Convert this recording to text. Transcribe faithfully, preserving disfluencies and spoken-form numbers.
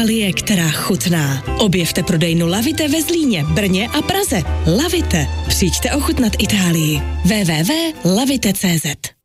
Itálie, která chutná. Objevte prodejnu Lavite ve Zlíně, Brně a Praze. Lavite. Přijďte ochutnat Itálii. w w w tečka lavite tečka cé zet